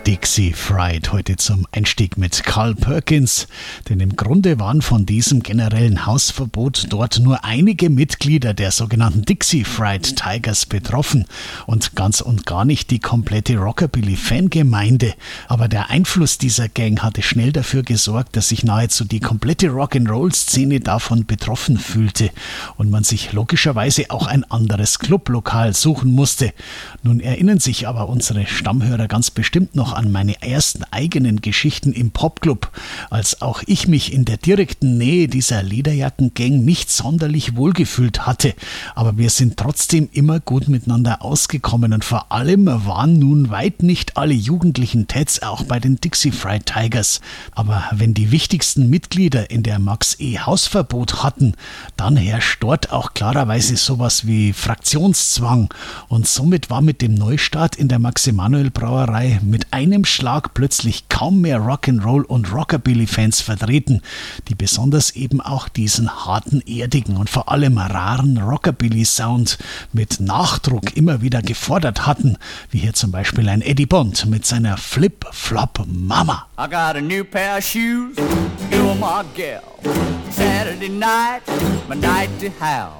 Dixie Fried heute zum Einstieg mit Carl Perkins, denn im Grunde waren von diesem generellen Hausverbot dort nur einige Mitglieder der sogenannten Dixie Fried Tigers betroffen und ganz und gar nicht die komplette Rockabilly-Fangemeinde. Aber der Einfluss dieser Gang hatte schnell dafür gesorgt, dass sich nahezu die komplette Rock'n'Roll-Szene davon betroffen fühlte und man sich logischerweise auch ein anderes Clublokal suchen musste. Nun erinnern sich aber unsere Stammhörer ganz bestimmt noch an meine ersten eigenen Geschichten im Popclub, als auch ich mich in der direkten Nähe dieser Lederjackengang nicht sonderlich wohlgefühlt hatte. Aber wir sind trotzdem immer gut miteinander ausgekommen und vor allem waren nun weit nicht alle jugendlichen Tats auch bei den Dixie Fried Tigers. Aber wenn die wichtigsten Mitglieder in der Max E. Hausverbot hatten, dann herrscht dort auch klarerweise sowas wie Fraktionszwang und somit war mit dem Neustart in der Max-Emanuel-Brauerei mit einem Schlag plötzlich kaum mehr Rock'n'Roll und Rockabilly-Fans vertreten, die besonders eben auch diesen harten, erdigen und vor allem raren Rockabilly-Sound mit Nachdruck immer wieder gefordert hatten, wie hier zum Beispiel ein Eddie Bond mit seiner Flip-Flop Mama. I got a new pair of shoes, you're my gal. Saturday night, my night to have.